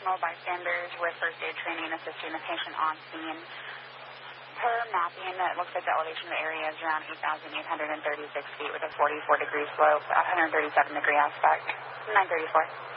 additional bystanders with first aid training assisting the patient on scene. Per mapping, it looks like the elevation of the area is around 8,836 feet with a 44-degree slope, 137-degree aspect. 934.